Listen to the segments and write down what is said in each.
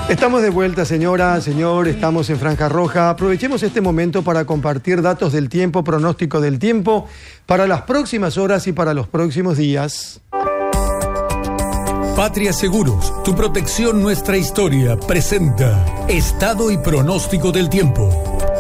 Estamos de vuelta, señora, señor, estamos en Franja Roja. Aprovechemos este momento para compartir datos del tiempo, pronóstico del tiempo para las próximas horas y para los próximos días. Patria Seguros, tu protección, nuestra historia, presenta estado y pronóstico del tiempo.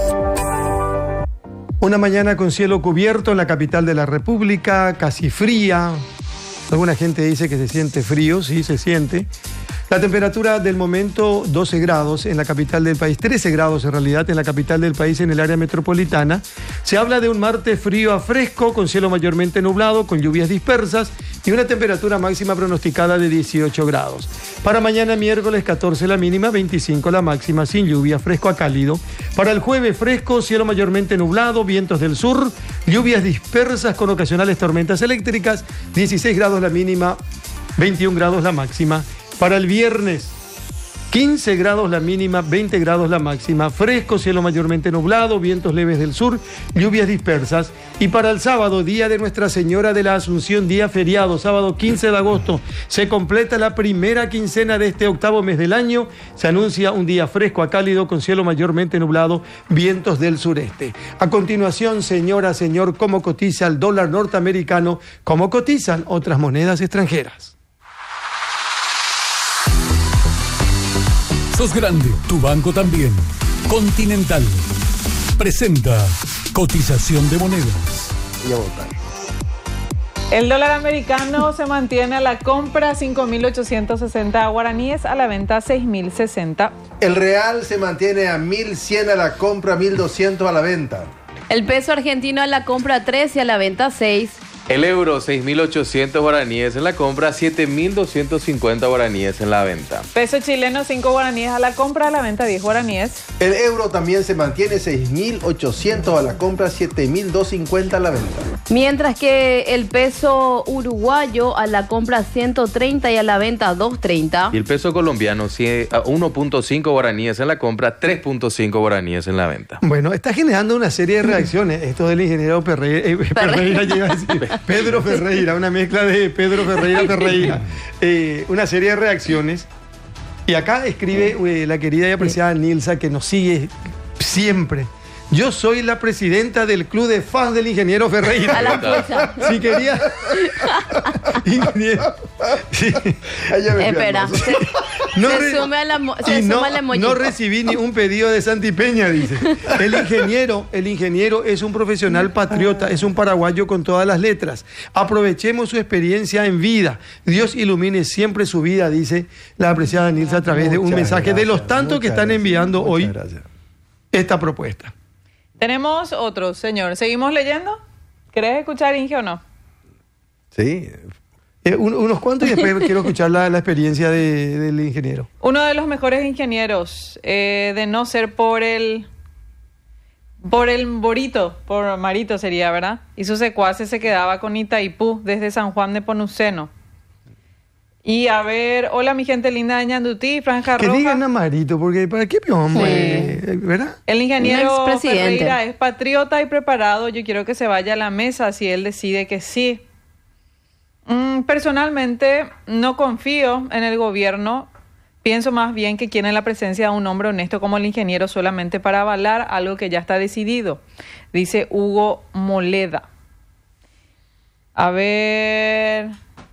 Una mañana con cielo cubierto en la capital de la República, casi fría. Alguna gente dice que se siente frío, sí, se siente. La temperatura del momento 12 grados en la capital del país, 13 grados en realidad en la capital del país, en el área metropolitana. Se habla de un martes frío a fresco, con cielo mayormente nublado, con lluvias dispersas y una temperatura máxima pronosticada de 18 grados. Para mañana miércoles 14 la mínima, 25 la máxima, sin lluvia, fresco a cálido. Para el jueves fresco, cielo mayormente nublado, vientos del sur, lluvias dispersas con ocasionales tormentas eléctricas, 16 grados la mínima, 21 grados la máxima. Para el viernes, 15 grados la mínima, 20 grados la máxima, fresco, cielo mayormente nublado, vientos leves del sur, lluvias dispersas. Y para el sábado, día de Nuestra Señora de la Asunción, día feriado, sábado 15 de agosto, se completa la primera quincena de este octavo mes del año. Se anuncia un día fresco a cálido con cielo mayormente nublado, vientos del sureste. A continuación, señora, señor, ¿cómo cotiza el dólar norteamericano? ¿Cómo cotizan otras monedas extranjeras? Sos grande, tu banco también. Continental presenta cotización de monedas. Y a votar. El dólar americano se mantiene a la compra 5.860 guaraníes, a la venta 6.060. El real se mantiene a 1.100 a la compra, 1.200 a la venta. El peso argentino a la compra 13, a la venta 6. El euro, 6.800 guaraníes en la compra, 7.250 guaraníes en la venta. Peso chileno, 5 guaraníes a la compra, a la venta 10 guaraníes. El euro también se mantiene 6.800 a la compra, 7.250 a la venta. Mientras que el peso uruguayo a la compra 130 y a la venta 2.30. Y el peso colombiano, 1.5 guaraníes en la compra, 3.5 guaraníes en la venta. Bueno, está generando una serie de reacciones. Esto del ingeniero Ferreira llega a decir. Pedro Ferreira, una mezcla de Pedro Ferreira. Una serie de reacciones. Y acá escribe la querida y apreciada Nilsa, que nos sigue siempre. Yo soy la presidenta del club de fans del ingeniero Ferreira. A la fuerza. Si quería. Ingeniero. Sí. Espera. Se suma la emoji. No recibí ni un pedido de Santi Peña, dice. El ingeniero es un profesional patriota, es un paraguayo con todas las letras. Aprovechemos su experiencia en vida. Dios ilumine siempre su vida, dice la apreciada Nilsa a través de un mensaje de los tantos que están enviando hoy esta propuesta. Tenemos otro, señor. ¿Seguimos leyendo? ¿Querés escuchar, Inge, o no? Sí. Unos cuantos y después quiero escuchar la experiencia del ingeniero. Uno de los mejores ingenieros, de no ser por el Marito sería, ¿verdad? Y sus secuaces se quedaba con Itaipú desde San Juan de Ponuceno. Y a ver, hola mi gente linda de Ñandutí, Franja Roja. Que digan a Marito, porque ¿para qué ¿verdad? El ingeniero Ferreira es patriota y preparado. Yo quiero que se vaya a la mesa si él decide que sí. Personalmente no confío en el gobierno. Pienso más bien que quieren la presencia de un hombre honesto como el ingeniero solamente para avalar algo que ya está decidido, dice Hugo Moleda. A ver...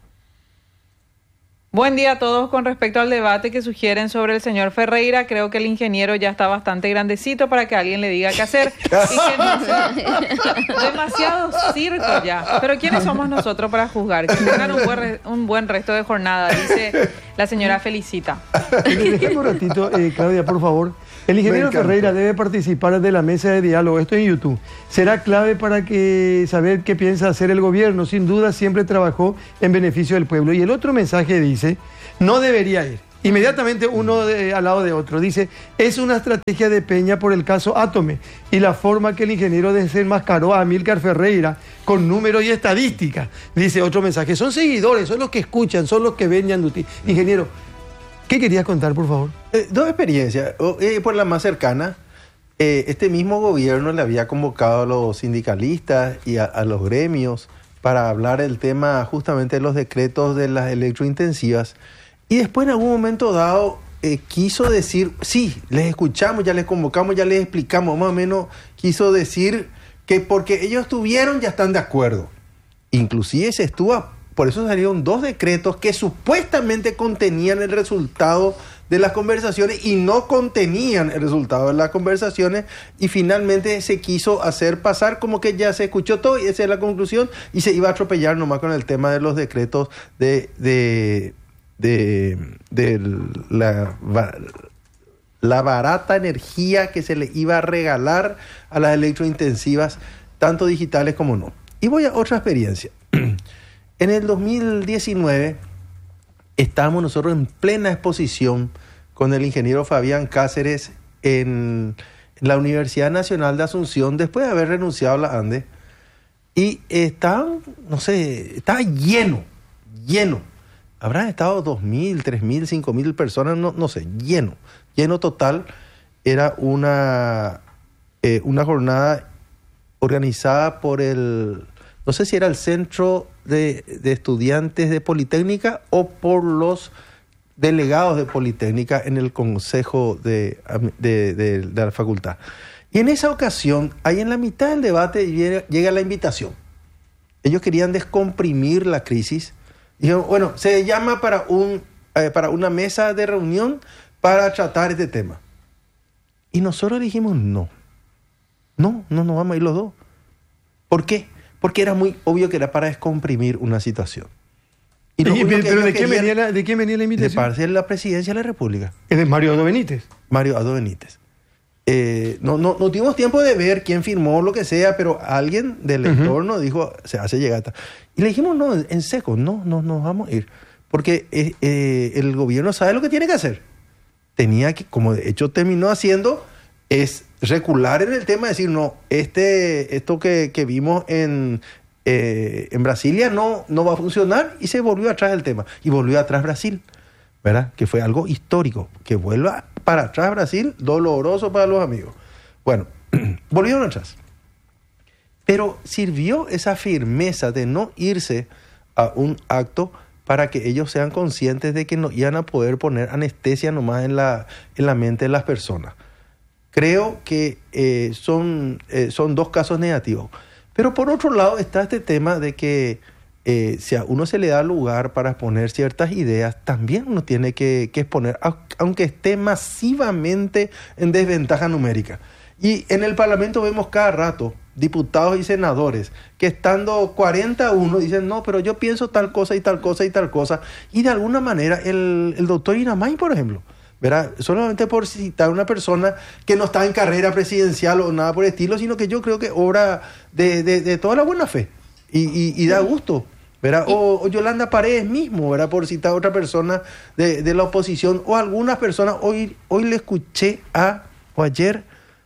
Buen día a todos. Con respecto al debate que sugieren sobre el señor Ferreira, creo que el ingeniero ya está bastante grandecito para que alguien le diga qué hacer. Y que no sea demasiado circo ya. Pero ¿quiénes somos nosotros para juzgar? Que tengan un buen resto de jornada, dice la señora Felicita. Déjame un ratito, Claudia, por favor. El ingeniero Ferreira debe participar de la mesa de diálogo, esto en YouTube. Será clave para saber qué piensa hacer el gobierno. Sin duda siempre trabajó en beneficio del pueblo. Y el otro mensaje dice, no debería ir. Inmediatamente uno al lado de otro. Dice, es una estrategia de Peña por el caso Atome y la forma que el ingeniero desenmascaró a Amílcar Ferreira con números y estadísticas. Dice otro mensaje, son seguidores, son los que escuchan, son los que ven Ñandutí. Ingeniero, ¿qué querías contar, por favor? Dos experiencias. Por la más cercana, este mismo gobierno le había convocado a los sindicalistas y a los gremios para hablar el tema justamente de los decretos de las electrointensivas. Y después, en algún momento dado, quiso decir, sí, les escuchamos, ya les convocamos, ya les explicamos, más o menos quiso decir que porque ellos estuvieron ya están de acuerdo. Inclusive por eso salieron 2 decretos que supuestamente contenían el resultado de las conversaciones y no contenían el resultado de las conversaciones, y finalmente se quiso hacer pasar como que ya se escuchó todo y esa es la conclusión, y se iba a atropellar nomás con el tema de los decretos de la barata energía que se le iba a regalar a las electrointensivas, tanto digitales como no. Y voy a otra experiencia. En el 2019 estábamos nosotros en plena exposición con el ingeniero Fabián Cáceres en la Universidad Nacional de Asunción, después de haber renunciado a la ANDE, y estaba lleno. Habrán estado 2.000, 3.000, 5.000 personas, no sé, lleno total. Era una jornada organizada por no sé si era el Centro de Estudiantes de Politécnica o por los delegados de Politécnica en el consejo de la facultad. Y en esa ocasión, ahí en la mitad del debate llega la invitación. Ellos querían descomprimir la crisis. Dijeron, bueno, se llama para una mesa de reunión para tratar este tema. Y nosotros dijimos, no vamos a ir los dos. ¿Por qué? Porque era muy obvio que era para descomprimir una situación. ¿Pero de quién venía la invitación? De parte de la Presidencia de la República. ¿Es de Mario Aldo Benítez? Mario Aldo Benítez. No tuvimos tiempo de ver quién firmó lo que sea, pero alguien del entorno dijo, se hace llegata. Y le dijimos, no, en seco, no vamos a ir. Porque el gobierno sabe lo que tiene que hacer. Tenía que, como de hecho terminó haciendo, es recular en el tema, decir, no, esto que vimos en Brasilia no va a funcionar, y se volvió atrás el tema. Y volvió atrás Brasil, ¿verdad? Que fue algo histórico. Que vuelva para atrás Brasil, doloroso para los amigos. Bueno, volvieron atrás. Pero sirvió esa firmeza de no irse a un acto para que ellos sean conscientes de que no iban a poder poner anestesia nomás en la mente de las personas. Creo que son 2 casos negativos. Pero por otro lado está este tema de que si a uno se le da lugar para exponer ciertas ideas, también uno tiene que exponer, aunque esté masivamente en desventaja numérica. Y en el Parlamento vemos cada rato diputados y senadores que estando 40-1 dicen, no, pero yo pienso tal cosa y tal cosa y tal cosa. Y de alguna manera el doctor Iramay, por ejemplo, ¿verdad? Solamente por citar una persona que no está en carrera presidencial o nada por el estilo, sino que yo creo que obra de toda la buena fe y da gusto, ¿verdad? O Yolanda Paredes mismo, ¿verdad? Por citar a otra persona de la oposición, o algunas personas. Hoy le escuché ayer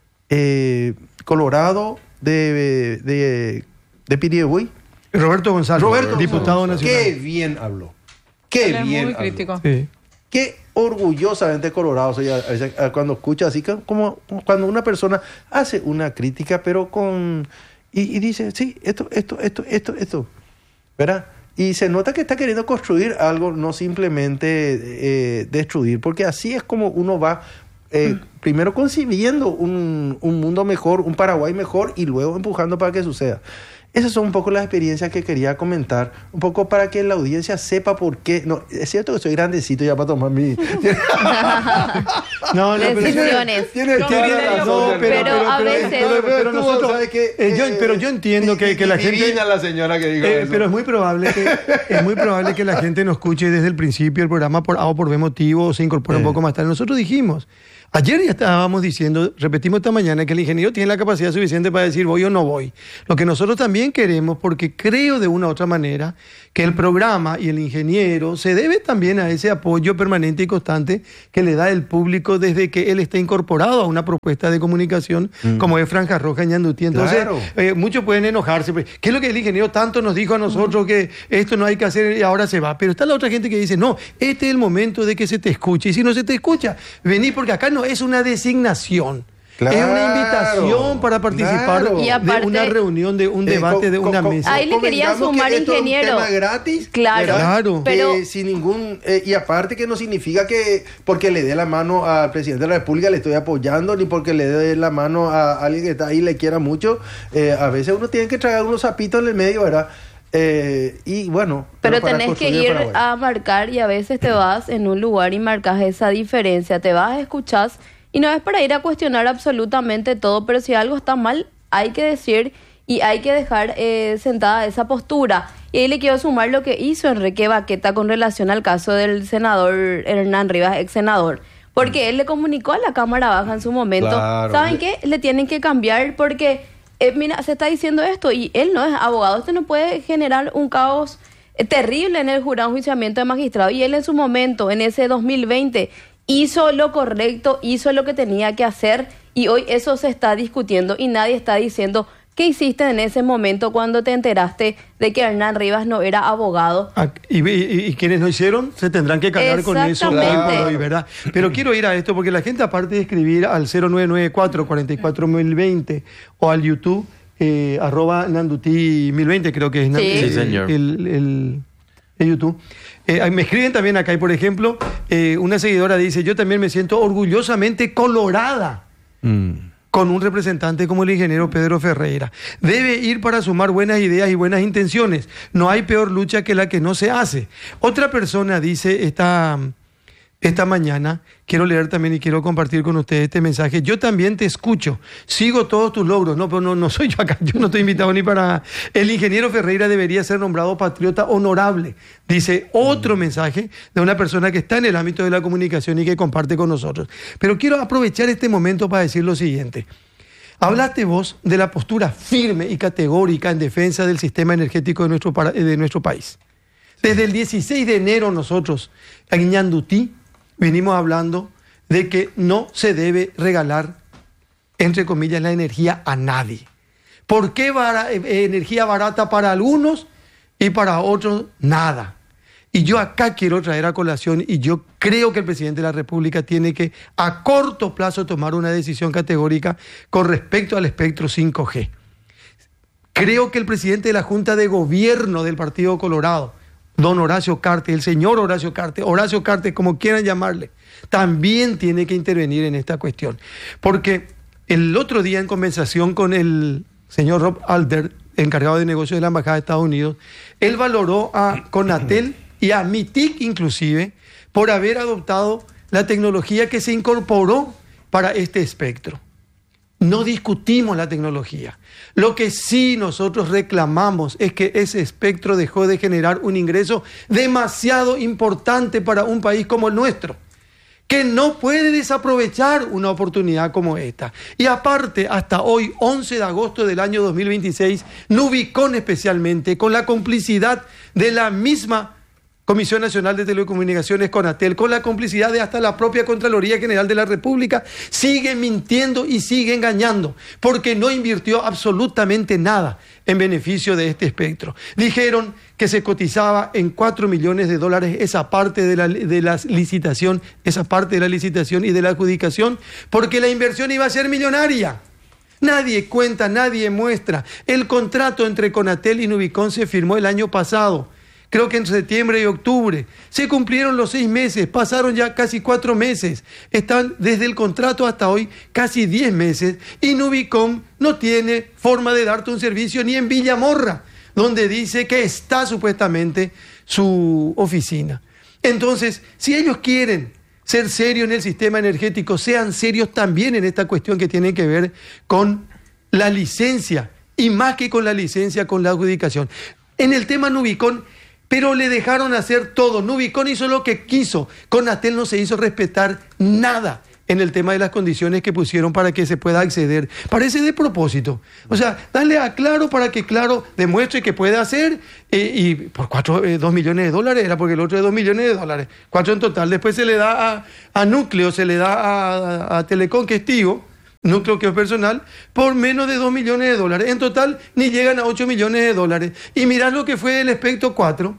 Colorado de Piriegüey, Roberto González, diputado nacional. Qué bien habló. Qué Él bien es muy habló. crítico. Sí. Qué orgullosamente colorado soy a veces, cuando escucha así, como cuando una persona hace una crítica, pero y dice, sí, esto, ¿verdad? Y se nota que está queriendo construir algo, no simplemente destruir, porque así es como uno va primero concibiendo un mundo mejor, un Paraguay mejor, y luego empujando para que suceda. Esas son un poco las experiencias que quería comentar, un poco para que la audiencia sepa por qué. No, es cierto que soy grandecito ya para tomar mi... Decisiones. Tiene razón, pero a veces... Pero nosotros, ¿sabes qué? pero yo entiendo que la gente... Divina la señora que dijo eso. Pero es muy probable que la gente nos escuche desde el principio del programa por A o por B motivo, o se incorpora un poco más tarde. Nosotros dijimos, ayer ya estábamos diciendo, repetimos esta mañana, que el ingeniero tiene la capacidad suficiente para decir voy o no voy. Lo que nosotros también queremos, porque creo de una u otra manera que el programa y el ingeniero se debe también a ese apoyo permanente y constante que le da el público desde que él está incorporado a una propuesta de comunicación como es Franja Roja en Ñandutí. Entonces, claro. Muchos pueden enojarse. ¿Qué es lo que el ingeniero tanto nos dijo a nosotros que esto no hay que hacer y ahora se va? Pero está la otra gente que dice, no, este es el momento de que se te escuche. Y si no se te escucha, vení, porque acá no es una designación. Claro, es una invitación para participar claro. Y de aparte- una reunión, de un debate, de una mesa. Ahí le quería Convengamos sumar, que esto ingeniero. Es un tema gratis. Claro, ¿verdad? Claro. pero- Que sin ningún... y aparte que no significa que porque le dé la mano al presidente de la República le estoy apoyando, ni porque le dé la mano a alguien que está ahí y le quiera mucho. A veces uno tiene que traer unos zapitos en el medio, ¿verdad? Y bueno... Pero para tenés que construir el ir Paraguay. a marcar y a veces te vas en un lugar y marcas esa diferencia. Te vas, escuchás y no es para ir a cuestionar absolutamente todo, pero si algo está mal, hay que decir y hay que dejar sentada esa postura. Y ahí le quiero sumar lo que hizo Enrique Baqueta con relación al caso del senador Hernán Rivas, ex senador. Porque él le comunicó a la Cámara Baja en su momento. Claro. ¿Saben qué? Le tienen que cambiar porque, mira, se está diciendo esto y él no es abogado. Esto no puede generar un caos terrible en el jurado de enjuiciamiento de magistrado. Y él en su momento, en ese 2020, hizo lo correcto, hizo lo que tenía que hacer y hoy eso se está discutiendo y nadie está diciendo qué hiciste en ese momento cuando te enteraste de que Hernán Rivas no era abogado. Y quienes no hicieron se tendrán que cargar con eso hoy Exactamente. por hoy, ¿verdad? Pero quiero ir a esto porque la gente, aparte de escribir al 0994-44020 o al YouTube, @Nanduti1020, creo que es Sí. Sí, señor. el YouTube. Me escriben también acá, y por ejemplo, una seguidora dice: yo también me siento orgullosamente colorada con un representante como el ingeniero Pedro Ferreira. Debe ir para sumar buenas ideas y buenas intenciones. No hay peor lucha que la que no se hace. Otra persona dice esta mañana, quiero leer también y quiero compartir con ustedes este mensaje: yo también te escucho, sigo todos tus logros. No, pero no soy yo acá, yo no estoy invitado ni para... El ingeniero Ferreira debería ser nombrado patriota honorable, dice otro mensaje de una persona que está en el ámbito de la comunicación y que comparte con nosotros. Pero quiero aprovechar este momento para decir lo siguiente. Hablaste vos de la postura firme y categórica en defensa del sistema energético de nuestro país. Desde el 16 de enero nosotros, en Ñandutí, venimos hablando de que no se debe regalar, entre comillas, la energía a nadie. ¿Por qué energía barata para algunos y para otros nada? Y yo acá quiero traer a colación, y yo creo que el presidente de la República tiene que a corto plazo tomar una decisión categórica con respecto al espectro 5G. Creo que el presidente de la Junta de Gobierno del Partido Colorado, don Horacio Cartes, el señor Horacio Cartes, como quieran llamarle, también tiene que intervenir en esta cuestión. Porque el otro día, en conversación con el señor Rob Alder, encargado de negocios de la Embajada de Estados Unidos, él valoró a Conatel y a MITIC inclusive por haber adoptado la tecnología que se incorporó para este espectro. No discutimos la tecnología. Lo que sí nosotros reclamamos es que ese espectro dejó de generar un ingreso demasiado importante para un país como el nuestro, que no puede desaprovechar una oportunidad como esta. Y aparte, hasta hoy, 11 de agosto del año 2026, Nubicon especialmente, con la complicidad de la misma Comisión Nacional de Telecomunicaciones, Conatel, con la complicidad de hasta la propia Contraloría General de la República, sigue mintiendo y sigue engañando, porque no invirtió absolutamente nada en beneficio de este espectro. Dijeron que se cotizaba en $4 millones esa parte de la licitación, esa parte de la licitación y de la adjudicación, porque la inversión iba a ser millonaria. Nadie cuenta, nadie muestra. El contrato entre Conatel y Nubicon se firmó el año pasado. Creo que en septiembre y octubre. Se cumplieron los 6 meses, pasaron ya casi 4 meses. Están desde el contrato hasta hoy casi 10 meses y Nubicon no tiene forma de darte un servicio ni en Villamorra, donde dice que está supuestamente su oficina. Entonces, si ellos quieren ser serios en el sistema energético, sean serios también en esta cuestión que tiene que ver con la licencia y más que con la licencia, con la adjudicación. En el tema Nubicon, pero le dejaron hacer todo. Nubicon hizo lo que quiso. Conatel no se hizo respetar nada en el tema de las condiciones que pusieron para que se pueda acceder. Parece de propósito. O sea, dale a Claro para que Claro demuestre que puede hacer y por $2 millones, era porque el otro es $2 millones, 4 en total. Después se le da a Núcleo, se le da a Telecom, que es Tigo, Núcleo que es personal, por menos de $2 millones. En total, ni llegan a $8 millones. Y mirad lo que fue el espectro 4.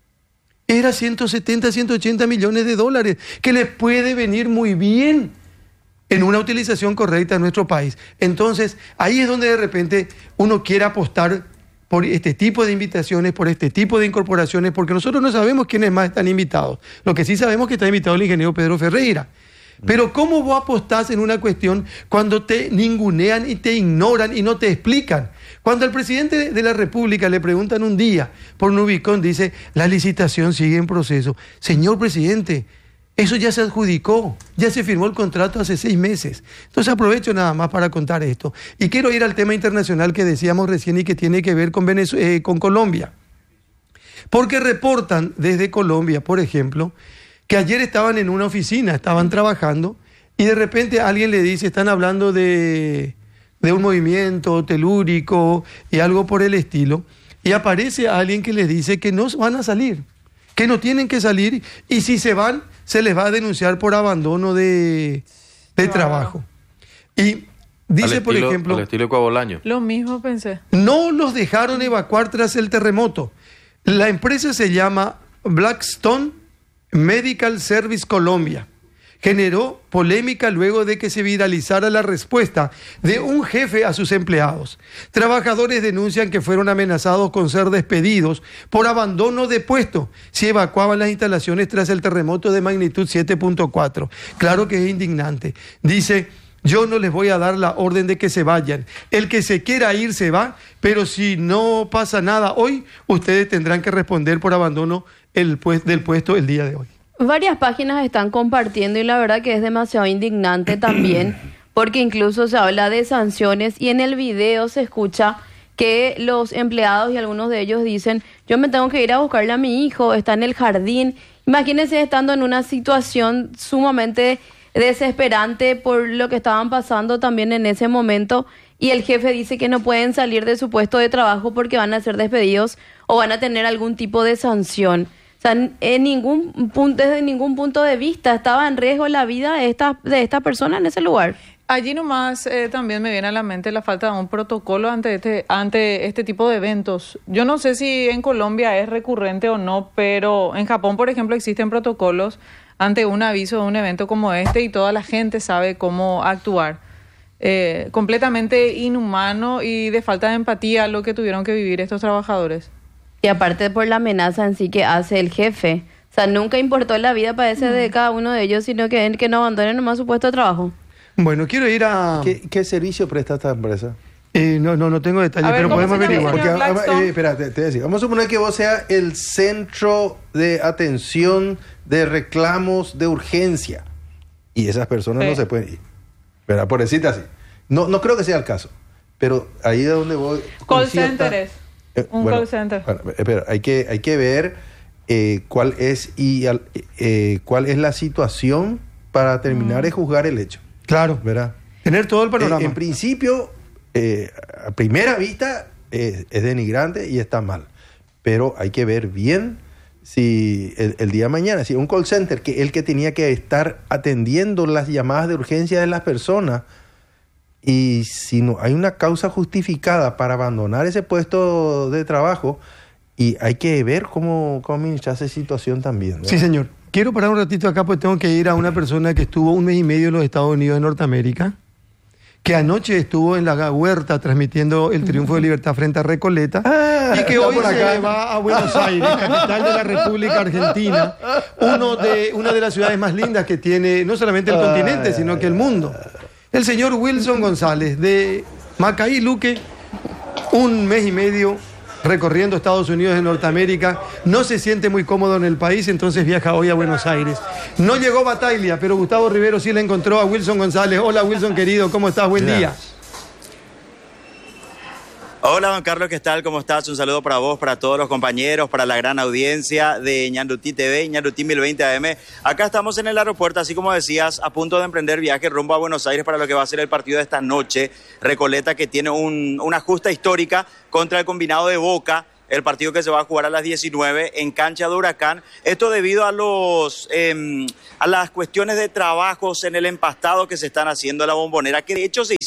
Era 170, 180 millones de dólares, que les puede venir muy bien en una utilización correcta en nuestro país. Entonces, ahí es donde de repente uno quiere apostar por este tipo de invitaciones, por este tipo de incorporaciones, porque nosotros no sabemos quiénes más están invitados. Lo que sí sabemos es que está invitado el ingeniero Pedro Ferreira. Pero ¿cómo vos apostás en una cuestión cuando te ningunean y te ignoran y no te explican? Cuando al presidente de la República le preguntan un día por Nubicon, dice, la licitación sigue en proceso. Señor presidente, eso ya se adjudicó, ya se firmó el contrato hace 6 meses. Entonces aprovecho nada más para contar esto. Y quiero ir al tema internacional que decíamos recién y que tiene que ver con con Colombia. Porque reportan desde Colombia, por ejemplo, que ayer estaban en una oficina, estaban trabajando, y de repente alguien le dice, están hablando de un movimiento telúrico y algo por el estilo, y aparece alguien que les dice que no van a salir, que no tienen que salir, y si se van, se les va a denunciar por abandono de trabajo. Y dice, por ejemplo... Al estilo Coabolaño. Lo mismo pensé. No los dejaron evacuar tras el terremoto. La empresa se llama Blackstone Medical Service Colombia. Generó polémica luego de que se viralizara la respuesta de un jefe a sus empleados. Trabajadores denuncian que fueron amenazados con ser despedidos por abandono de puesto si evacuaban las instalaciones tras el terremoto de magnitud 7.4. Claro que es indignante. Dice, yo no les voy a dar la orden de que se vayan. El que se quiera ir se va, pero si no pasa nada hoy, ustedes tendrán que responder por abandono del puesto el día de hoy. Varias páginas están compartiendo y la verdad que es demasiado indignante también, porque incluso se habla de sanciones y en el video se escucha que los empleados y algunos de ellos dicen, yo me tengo que ir a buscarle a mi hijo, está en el jardín. Imagínense estando en una situación sumamente desesperante por lo que estaban pasando también en ese momento, y el jefe dice que no pueden salir de su puesto de trabajo porque van a ser despedidos o van a tener algún tipo de sanción. O sea, desde ningún punto de vista estaba en riesgo la vida de esta persona en ese lugar. Allí nomás también me viene a la mente la falta de un protocolo ante este tipo de eventos. Yo no sé si en Colombia es recurrente o no, pero en Japón, por ejemplo, existen protocolos ante un aviso de un evento como este y toda la gente sabe cómo actuar. Completamente inhumano y de falta de empatía lo que tuvieron que vivir estos trabajadores. Y aparte por la amenaza en sí que hace el jefe. O sea, nunca importó la vida parece de cada uno de ellos, sino que no abandonen nomás su puesto de trabajo. Bueno, quiero ir a... ¿Qué servicio presta esta empresa? No tengo detalles, pero podemos averiguar. Porque, espérate, te decía, vamos a suponer que vos seas el centro de atención de reclamos de urgencia. Y esas personas no se pueden ir. ¿Verdad? Por decirte así. No creo que sea el caso. Pero ahí es donde voy... Call center es. Call center. Bueno, pero hay que ver cuál es la situación para terminar de juzgar el hecho. Claro, ¿verdad? Tener todo el panorama. En principio, a primera vista, es denigrante y está mal. Pero hay que ver bien si el día de mañana, si un call center, que el que tenía que estar atendiendo las llamadas de urgencia de las personas, y si no hay una causa justificada para abandonar ese puesto de trabajo, y hay que ver cómo administrar esa situación también, ¿verdad? Sí, señor. Quiero parar un ratito acá porque tengo que ir a una persona que estuvo 1 mes y medio en los Estados Unidos de Norteamérica, que anoche estuvo en la huerta transmitiendo el triunfo de Libertad frente a Recoleta, y que hoy se va a Buenos Aires, capital de la República Argentina, una de las ciudades más lindas que tiene no solamente el continente, sino que el mundo. El señor Wilson González, de Macaí, Luque, 1 mes y medio recorriendo Estados Unidos de Norteamérica, no se siente muy cómodo en el país, entonces viaja hoy a Buenos Aires. No llegó Bataglia, pero Gustavo Rivero sí le encontró a Wilson González. Hola Wilson, querido, ¿cómo estás? Buen día. Hola, don Carlos, ¿qué tal? ¿Cómo estás? Un saludo para vos, para todos los compañeros, para la gran audiencia de Ñandutí TV, Ñandutí 1020 AM. Acá estamos en el aeropuerto, así como decías, a punto de emprender viaje rumbo a Buenos Aires para lo que va a ser el partido de esta noche. Recoleta, que tiene una justa histórica contra el combinado de Boca, el partido que se va a jugar a las 19 en cancha de Huracán. Esto debido a las cuestiones de trabajos en el empastado que se están haciendo en la Bombonera, que de hecho se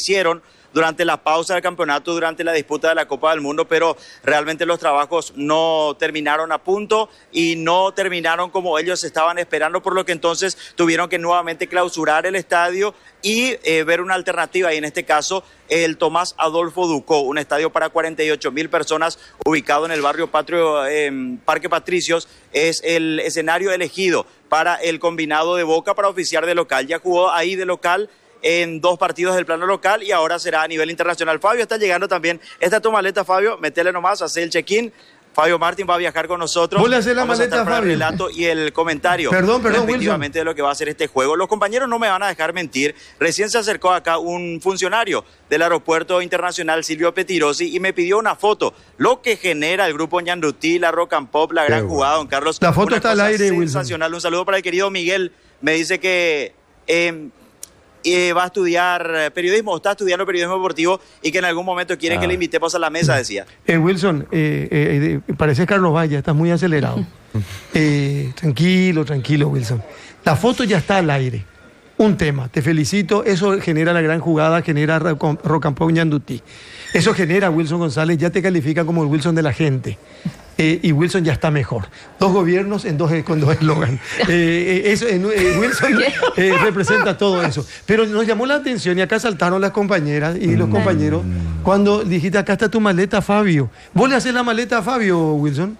hicieron durante la pausa del campeonato, durante la disputa de la Copa del Mundo, pero realmente los trabajos no terminaron a punto y no terminaron como ellos estaban esperando, por lo que entonces tuvieron que nuevamente clausurar el estadio y ver una alternativa, y en este caso el Tomás Adolfo Ducó, un estadio para 48.000 personas ubicado en el barrio Patrio, Parque Patricios, es el escenario elegido para el combinado de Boca para oficiar de local. Ya jugó ahí de local en 2 partidos del plano local y ahora será a nivel internacional. Fabio, está llegando también. Esta es tu maleta, Fabio, metele nomás, hace el check-in. Fabio Martín va a viajar con nosotros. ¿Vos le haces la Vamos maleta, a estar para Fabio? el relato y el comentario. Perdón, respectivamente, de lo que va a ser este juego. Los compañeros no me van a dejar mentir. Recién se acercó acá un funcionario del Aeropuerto Internacional, Silvio Petirosi, y me pidió una foto. Lo que genera el grupo Ñandutí, la Rock and Pop, la gran jugada, don Carlos. La foto Una está al cosa aire, Wilson. sensacional. Un saludo para el querido Miguel. Me dice que va a estudiar periodismo, o está estudiando periodismo deportivo, y que en algún momento quiere que le invitemos a la mesa, decía. Wilson, pareces Carlos Valle, estás muy acelerado. Tranquilo, Wilson. La foto ya está al aire. Un tema, te felicito, eso genera la gran jugada, genera Rock and Pop Ñandutí. Eso genera, Wilson González, ya te califica como el Wilson de la gente. Y Wilson ya está mejor. 2 gobiernos con 2 eslogan. Wilson representa todo eso. Pero nos llamó la atención y acá saltaron las compañeras y los compañeros cuando dijiste, acá está tu maleta, Fabio. ¿Vos le haces la maleta a Fabio, Wilson?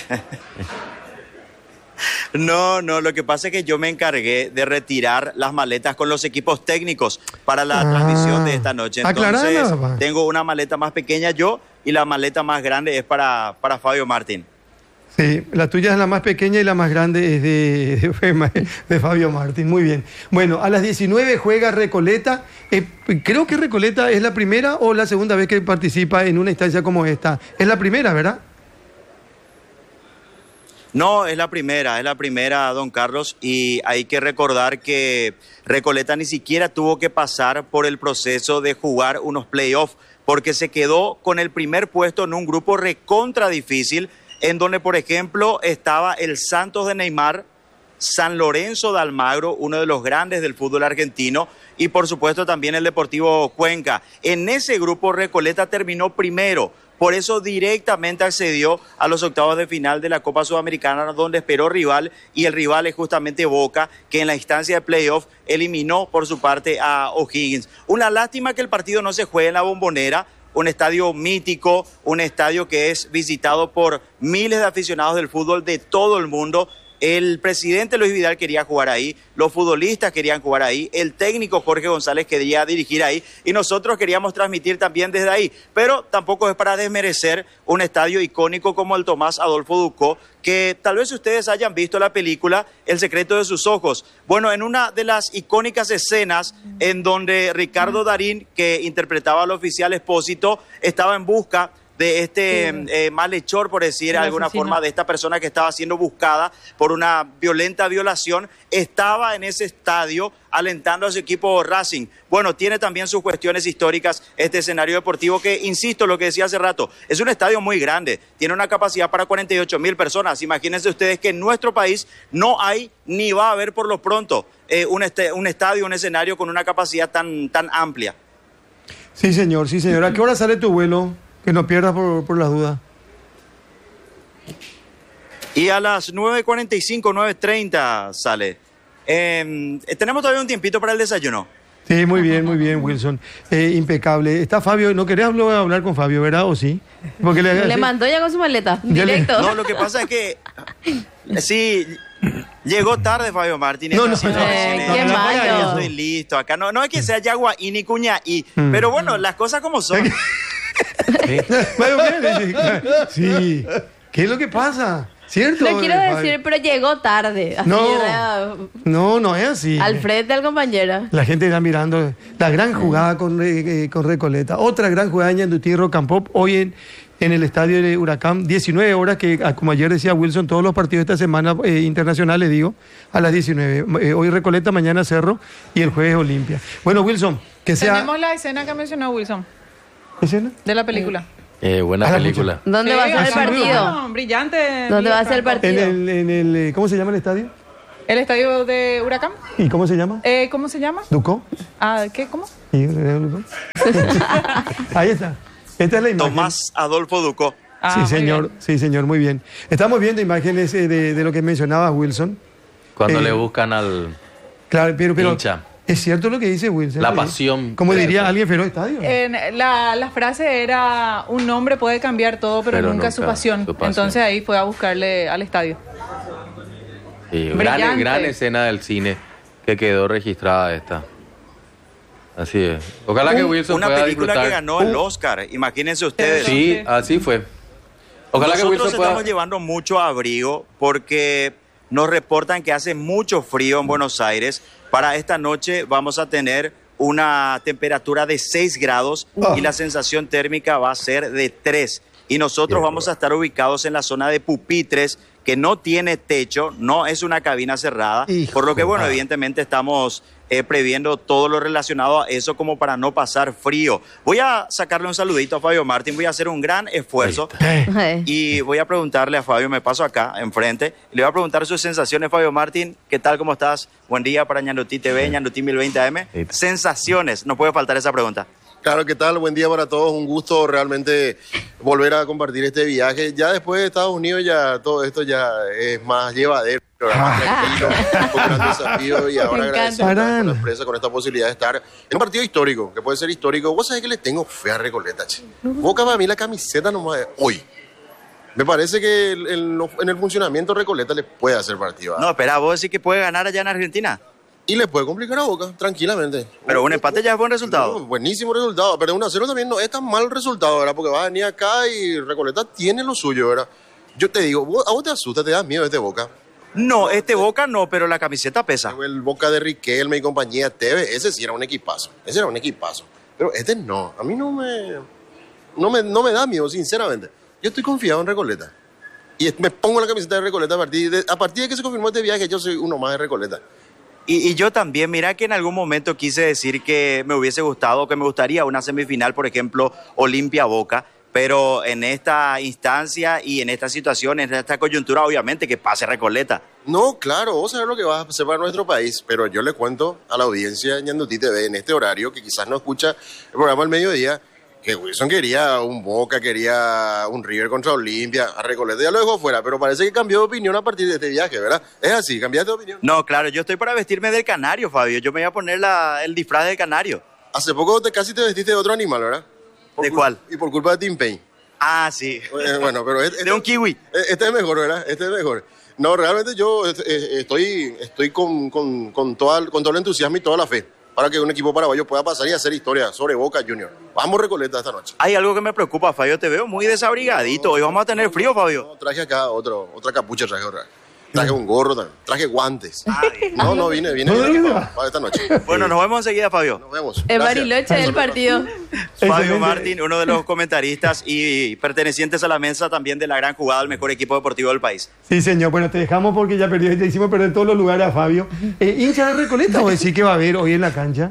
No, lo que pasa es que yo me encargué de retirar las maletas con los equipos técnicos para la transmisión de esta noche. Entonces, tengo una maleta más pequeña yo y la maleta más grande es para Fabio Martín. Sí, la tuya es la más pequeña y la más grande es de Fabio Martín. Muy bien. Bueno, a las 19 juega Recoleta. Creo que Recoleta es la primera o la segunda vez que participa en una instancia como esta. Es la primera, ¿verdad? No, es la primera, don Carlos, y hay que recordar que Recoleta ni siquiera tuvo que pasar por el proceso de jugar unos playoffs, porque se quedó con el primer puesto en un grupo recontra difícil, en donde, por ejemplo, estaba el Santos de Neymar, San Lorenzo de Almagro, uno de los grandes del fútbol argentino, y por supuesto también el Deportivo Cuenca. En ese grupo Recoleta terminó primero. Por eso directamente accedió a los octavos de final de la Copa Sudamericana, donde esperó rival, y el rival es justamente Boca, que en la instancia de playoff eliminó por su parte a O'Higgins. Una lástima que el partido no se juegue en la Bombonera, un estadio mítico, un estadio que es visitado por miles de aficionados del fútbol de todo el mundo. El presidente Luis Vidal quería jugar ahí, los futbolistas querían jugar ahí, el técnico Jorge González quería dirigir ahí y nosotros queríamos transmitir también desde ahí. Pero tampoco es para desmerecer un estadio icónico como el Tomás Adolfo Ducó, que tal vez ustedes hayan visto la película El secreto de sus ojos. Bueno, en una de las icónicas escenas en donde Ricardo Darín, que interpretaba al oficial Espósito, estaba en busca de este malhechor, por decir de alguna forma, de esta persona que estaba siendo buscada por una violenta violación, estaba en ese estadio alentando a su equipo Racing. Bueno, tiene también sus cuestiones históricas este escenario deportivo que, insisto, lo que decía hace rato, es un estadio muy grande, tiene una capacidad para 48.000 personas. Imagínense ustedes que en nuestro país no hay ni va a haber por lo pronto un estadio, un escenario con una capacidad tan amplia. Sí, señor. ¿A qué hora sale tu vuelo? Que no pierdas por las dudas. Y a las 9:45, 9:30 sale. Tenemos todavía un tiempito para el desayuno. Sí, muy bien, Wilson. Impecable. Está Fabio, ¿no querés hablar con Fabio, verdad? ¿O sí? Porque le mandó ya con su maleta, directo. No, lo que pasa es que sí, llegó tarde Fabio Martín. Qué malo. Yo estoy listo acá. No es que sea Yaguaí ni Cuñaí, pero bueno, las cosas como son. Sí. ¿Qué es lo que pasa? ¿Cierto? Lo quiero decir, pero llegó tarde. No es así. Al frente al compañero. La gente está mirando la gran jugada con Recoleta. Otra gran jugada en Ñandutí Rock and Pop hoy en el estadio de Huracán. 19 horas, que como ayer decía Wilson, todos los partidos de esta semana internacionales, digo, a las 19. Hoy Recoleta, mañana Cerro y el jueves Olimpia. Bueno, Wilson, que sea... Tenemos la escena que mencionó Wilson. ¿Escena? De la película. Buena película. ¿Dónde va a ser el partido? Brillante. ¿Dónde va a ser el partido? En el ¿cómo se llama el estadio? ¿El estadio de Huracán? ¿Y cómo se llama? ¿Cómo se llama? ¿Ducó? Ah, ¿qué? ¿Cómo? Ahí está. Esta es la imagen. Tomás Adolfo Ducó. Ah, Sí, muy señor. bien. Sí, señor, muy bien. Estamos viendo imágenes de lo que mencionaba Wilson. Cuando Eh, le buscan al... Claro, pero Hincha. es cierto lo que dice Wilson. La ¿sí? pasión. Como diría alguien, Feroz Estadio. La frase era: un nombre puede cambiar todo, pero nunca su pasión. su pasión. Entonces ahí fue a buscarle al estadio. Sí, Brillante. gran escena del cine que quedó registrada esta. Así es. Ojalá que Wilson Una pueda película disfrutar. que ganó el Oscar, imagínense ustedes. Sí, así fue. Ojalá que Nosotros Wilson pueda... estamos llevando mucho abrigo porque nos reportan que hace mucho frío en Buenos Aires. Para esta noche vamos a tener una temperatura de 6 grados y la sensación térmica va a ser de 3. Y nosotros vamos a estar ubicados en la zona de pupitres, que no tiene techo, no es una cabina cerrada, por lo que, bueno, evidentemente estamos previendo todo lo relacionado a eso como para no pasar frío. Voy a sacarle un saludito a Fabio Martín, voy a hacer un gran esfuerzo y voy a preguntarle a Fabio, me paso acá enfrente, le voy a preguntar sus sensaciones. Fabio Martín, ¿qué tal? ¿Cómo estás? Buen día para Ñandutí TV, Ñandutí 1020 AM. Sensaciones, no puede faltar esa pregunta. Claro, ¿qué tal? Buen día para todos. Un gusto realmente volver a compartir este viaje. Ya después de Estados Unidos ya todo esto ya es más llevadero, más tranquilo, un gran desafío y ahora agradecido a la empresa con esta posibilidad de estar en un partido histórico, que puede ser histórico. Vos sabés que le tengo fe a Recoleta, che. Boca para mí la camiseta nomás de hoy. Me parece que en el funcionamiento Recoleta le puede hacer partido. No, espera, vos decís que puede ganar allá en Argentina. Y le puede complicar a Boca, tranquilamente. Pero un empate ya es buen resultado. No, buenísimo resultado, pero 1-0 también no es tan mal resultado, ¿verdad? Porque va a venir acá y Recoleta tiene lo suyo, ¿verdad? Yo te digo, ¿a vos te asusta, te da miedo este Boca? No, este Boca no, pero la camiseta pesa. El Boca de Riquelme y compañía, Tevez, ese sí era un equipazo, ese era un equipazo. Pero este no, a mí no me da miedo, sinceramente. Yo estoy confiado en Recoleta. Y me pongo la camiseta de Recoleta a partir de que se confirmó este viaje, yo soy uno más de Recoleta. Y yo también, mira que en algún momento quise decir que me hubiese gustado, que me gustaría una semifinal, por ejemplo, Olimpia-Boca, pero en esta instancia y en esta situación, en esta coyuntura, obviamente que pase Recoleta. No, claro, vos sabés lo que vas a hacer para nuestro país, pero yo le cuento a la audiencia de Ñandutí TV en este horario, que quizás no escucha el programa al mediodía, que Wilson quería un Boca, quería un River contra Olimpia, a Recoleta ya lo dejó fuera, pero parece que cambió de opinión a partir de este viaje, ¿verdad? Es así, cambiaste de opinión. No, claro, yo estoy para vestirme del canario, Fabio, yo me voy a poner el disfraz del canario. Hace poco casi te vestiste de otro animal, ¿verdad? ¿De cuál? Y por culpa de Tim Payne. Ah, sí. Bueno, pero de un kiwi. Este es mejor, ¿verdad? Este es mejor. No, realmente yo estoy con todo el entusiasmo y toda la fe para que un equipo paraguayo pueda pasar y hacer historia sobre Boca Junior. Vamos Recoleta esta noche. Hay algo que me preocupa, Fabio, te veo muy desabrigadito. Hoy vamos a tener frío, Fabio. No, traje acá otra capucha, traje un gorro también, traje guantes. Bien. No, vine para esta noche. Bueno, nos vemos enseguida, Fabio. Nos vemos. El Gracias. Bariloche del partido. Fabio Martín, uno de los comentaristas y pertenecientes a la mesa también de la gran jugada del mejor equipo deportivo del país. Sí, señor. Bueno, te dejamos porque ya perdió, te hicimos perder todos los lugares a Fabio. ¿Hincha de Recoleta o decir que va a haber hoy en la cancha?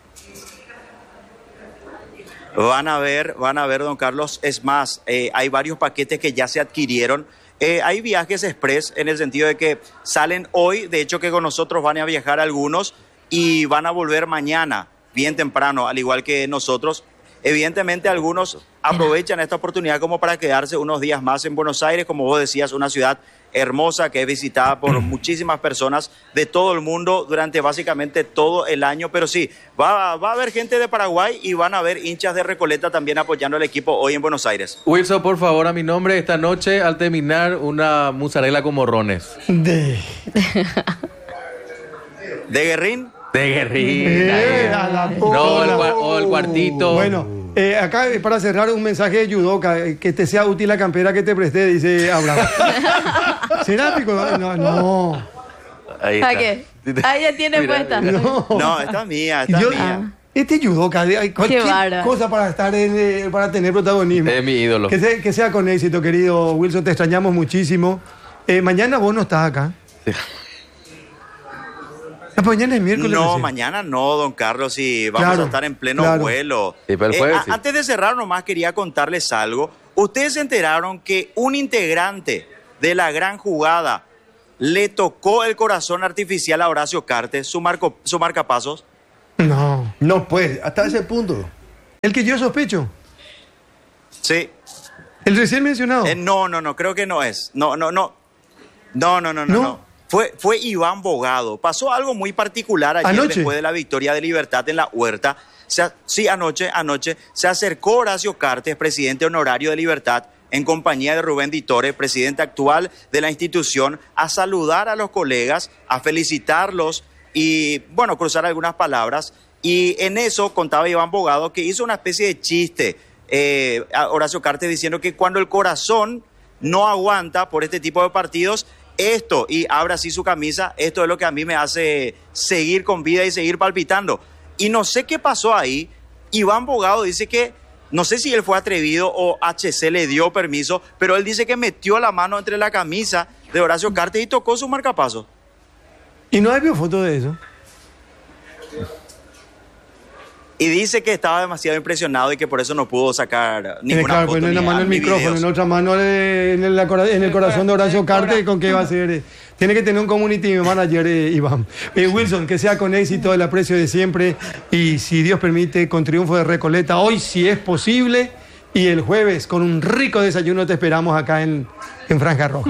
Van a ver, don Carlos. Es más, hay varios paquetes que ya se adquirieron. Hay viajes express en el sentido de que salen hoy, de hecho que con nosotros van a viajar algunos y van a volver mañana, bien temprano, al igual que nosotros. Evidentemente algunos aprovechan esta oportunidad como para quedarse unos días más en Buenos Aires, como vos decías, una ciudad hermosa que es visitada por muchísimas personas de todo el mundo durante básicamente todo el año, pero sí, va a haber gente de Paraguay y van a haber hinchas de Recoleta también apoyando al equipo hoy en Buenos Aires. Wilson, por favor, a mi nombre esta noche al terminar una mozzarella con morrones. ¿De Guerrín? De Guerrilla. No, el cuartito. Bueno, acá para cerrar un mensaje de Yudoka, que te sea útil la campera que te presté, dice Abraham. ¿Será pico? No. Ahí está. ¿A qué? Ahí ya tiene Mira, puesta. mira. No, esta es mía, esta es mía. Este Yudoka, cualquier bárbaro. cosa para estar para tener protagonismo. Es mi ídolo. Que sea con éxito, querido Wilson, te extrañamos muchísimo. Mañana vos no estás acá. Sí. Mañana es miércoles. No, recién. mañana no, don Carlos, y vamos Claro, a estar en pleno claro. vuelo. Sí, pero el jueves sí. Antes de cerrar, nomás quería contarles algo. Ustedes se enteraron que un integrante de la gran jugada le tocó el corazón artificial a Horacio Cartes, su marcapasos? No. No, pues, hasta ese punto. El que yo sospecho. Sí. El recién mencionado. No, creo que no es. No. Fue Iván Bogado. Pasó algo muy particular ayer ¿Anoche? Después de la victoria de Libertad en la Huerta. Anoche se acercó Horacio Cartes, presidente honorario de Libertad, en compañía de Rubén Ditore, presidente actual de la institución, a saludar a los colegas, a felicitarlos y, bueno, cruzar algunas palabras. Y en eso contaba Iván Bogado que hizo una especie de chiste a Horacio Cartes diciendo que cuando el corazón no aguanta por este tipo de partidos, esto, y abre así su camisa, esto es lo que a mí me hace seguir con vida y seguir palpitando. Y no sé qué pasó ahí. Iván Bogado dice que, no sé si él fue atrevido o HC le dio permiso, pero él dice que metió la mano entre la camisa de Horacio Cartes y tocó su marcapaso. ¿Y no hay foto de eso? Y dice que estaba demasiado impresionado y que por eso no pudo sacar ninguna claro, foto. pues en una mano el micrófono, en otra mano en el corazón de Horacio Cartes, ¿con qué va a ser? Tiene que tener un community manager, Iván. Wilson, que sea con éxito, el aprecio de siempre y, si Dios permite, con triunfo de Recoleta. Hoy, si es posible, y el jueves, con un rico desayuno, te esperamos acá en Franja Roja.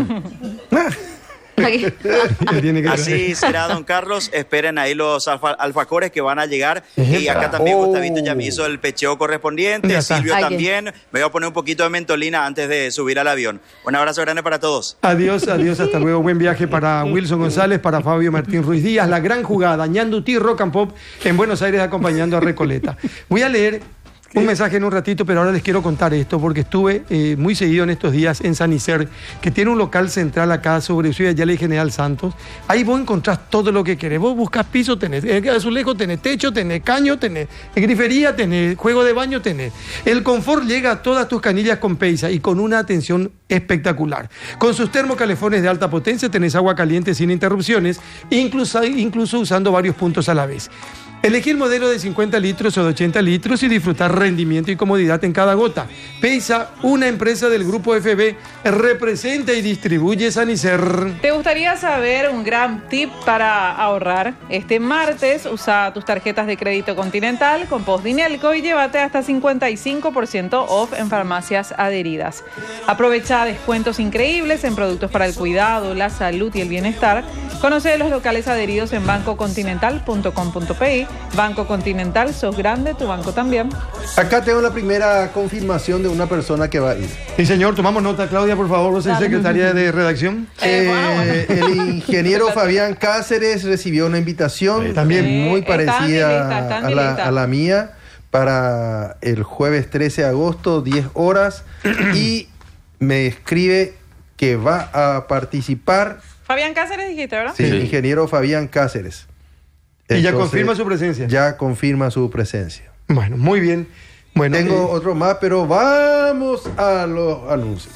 Así será, don Carlos. Esperen ahí los alfacores que van a llegar. Y acá también Gustavito ya me hizo el pecheo correspondiente. Silvio también. Me voy a poner un poquito de mentolina antes de subir al avión. Un abrazo grande para todos. Adiós, hasta luego. Buen viaje para Wilson González, para Fabio Martín Ruiz Díaz. La gran jugada, Ñandutí Rock and Pop en Buenos Aires acompañando a Recoleta. Voy a leer un mensaje en un ratito, pero ahora les quiero contar esto porque estuve muy seguido en estos días en San Iser, que tiene un local central acá sobre Ciudad Yala y General Santos. Ahí vos encontrás todo lo que querés. Vos buscás piso, tenés azulejo, tenés techo, tenés caño, tenés grifería, tenés juego de baño, tenés. El confort llega a todas tus canillas con Peisa y con una atención espectacular. Con sus termocalefones de alta potencia tenés agua caliente sin interrupciones, incluso usando varios puntos a la vez. Elegí el modelo de 50 litros o de 80 litros y disfrutar rendimiento y comodidad en cada gota. Peisa, una empresa del Grupo FB, representa y distribuye San Iser. ¿Te gustaría saber un gran tip para ahorrar? Este martes usa tus tarjetas de crédito Continental con Postdinelco y llévate hasta 55% off en farmacias adheridas. Aprovecha descuentos increíbles en productos para el cuidado, la salud y el bienestar. Conoce los locales adheridos en bancocontinental.com.pi. Banco Continental, sos grande, tu banco también. Acá tengo la primera confirmación de una persona que va a ir. Sí, señor, tomamos nota. Claudia, por favor, vos sos secretaria de redacción. El ingeniero Fabián Cáceres recibió una invitación también muy parecida a la mía para el jueves 13 de agosto, 10 horas, y me escribe que va a participar. Fabián Cáceres dijiste, ¿verdad? Sí, ingeniero Fabián Cáceres. Y ya confirma su presencia. Ya confirma su presencia. Bueno, muy bien. Bueno, tengo otro más, pero vamos a los anuncios.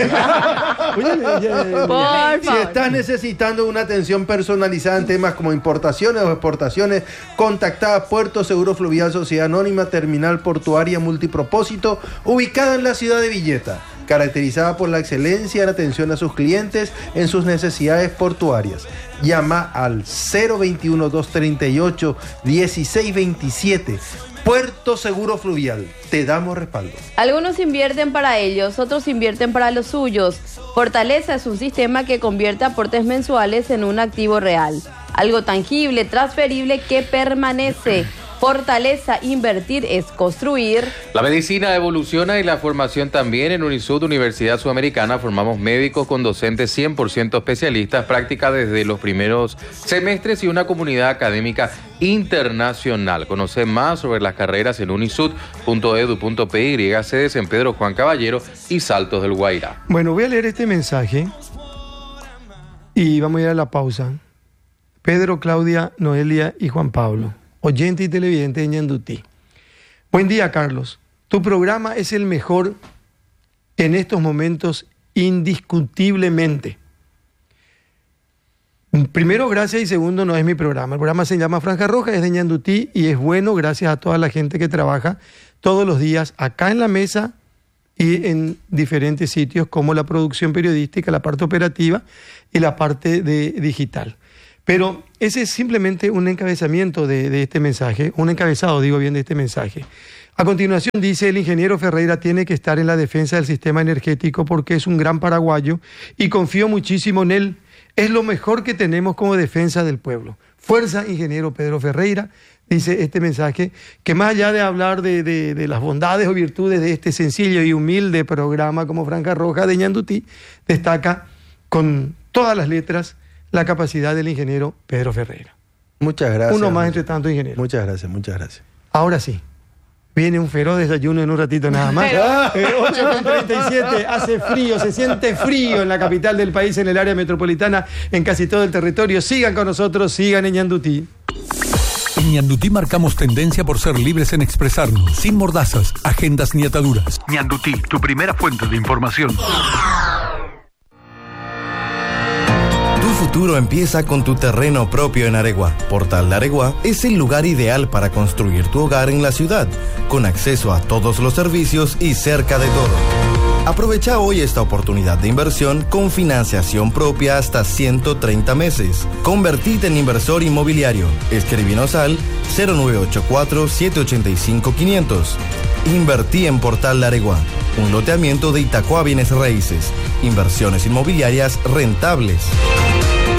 Si estás necesitando una atención personalizada en temas como importaciones o exportaciones, contacta a Puerto Seguro Fluvial Sociedad Anónima Terminal Portuaria Multipropósito, ubicada en la ciudad de Villeta, caracterizada por la excelencia en atención a sus clientes en sus necesidades portuarias. Llama al 021-238-1627. Puerto Seguro Fluvial, te damos respaldo. Algunos invierten para ellos, otros invierten para los suyos. Fortaleza es un sistema que convierte aportes mensuales en un activo real, algo tangible, transferible que permanece. Fortaleza, invertir es construir. La medicina evoluciona y la formación también. En Unisud, Universidad Sudamericana, formamos médicos con docentes 100% especialistas, práctica desde los primeros semestres y una comunidad académica internacional. Conoce más sobre las carreras en unisud.edu.py, sedes en Pedro Juan Caballero y Saltos del Guairá. Bueno, voy a leer este mensaje y vamos a ir a la pausa. Pedro, Claudia, Noelia y Juan Pablo, oyente y televidente de Ñandutí. Buen día, Carlos. Tu programa es el mejor en estos momentos, indiscutiblemente. Primero, gracias, y segundo, no es mi programa. El programa se llama Franja Roja, es de Ñandutí y es bueno gracias a toda la gente que trabaja todos los días acá en la mesa y en diferentes sitios como la producción periodística, la parte operativa y la parte digital. Pero ese es simplemente un encabezamiento de este mensaje, un encabezado, digo bien, de este mensaje. A continuación dice, el ingeniero Ferreira tiene que estar en la defensa del sistema energético porque es un gran paraguayo y confío muchísimo en él. Es lo mejor que tenemos como defensa del pueblo. Fuerza, ingeniero Pedro Ferreira, dice este mensaje, que más allá de hablar de las bondades o virtudes de este sencillo y humilde programa como Franja Roja de Ñandutí, destaca con todas las letras la capacidad del ingeniero Pedro Ferreira. Muchas gracias. Uno más entre tantos ingenieros. Muchas gracias, muchas gracias. Ahora sí, viene un feroz desayuno en un ratito nada más. 8:37, hace frío, se siente frío en la capital del país, en el área metropolitana, en casi todo el territorio. Sigan con nosotros, sigan en Ñandutí. En Ñandutí marcamos tendencia por ser libres en expresarnos, sin mordazas, agendas ni ataduras. Ñandutí, tu primera fuente de información. Tu futuro empieza con tu terreno propio en Aregua. Portal de Aregua es el lugar ideal para construir tu hogar en la ciudad, con acceso a todos los servicios y cerca de todo. Aprovecha hoy esta oportunidad de inversión con financiación propia hasta 130 meses. Convertite en inversor inmobiliario. Escribinos al 0984-785-500. Invertí en Portal de Aregua. Un loteamiento de Itaqua Bienes Raíces. Inversiones inmobiliarias rentables.